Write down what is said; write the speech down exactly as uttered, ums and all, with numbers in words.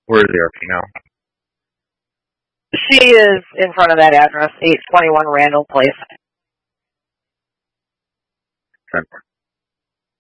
Where is the R P now? She is in front of that address, eight twenty-one Randall Place. Okay.